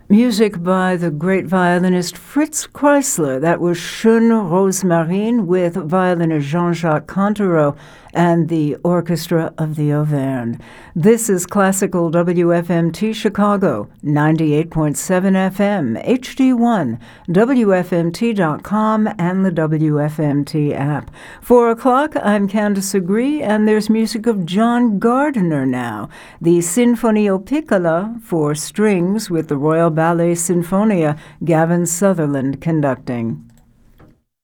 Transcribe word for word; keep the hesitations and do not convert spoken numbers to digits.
Music by the great violinist Fritz Kreisler. That was Schöne Rosmarin with violinist Jean-Jacques Cantereau and the Orchestra of the Auvergne. This is Classical W F M T Chicago, ninety-eight point seven F M, H D one, W F M T dot com, and the W F M T app. Four o'clock, I'm Candace Agree, and there's music of John Gardiner now. The Sinfonio Piccola for strings with the Royal Ballet Sinfonia, Gavin Sutherland conducting.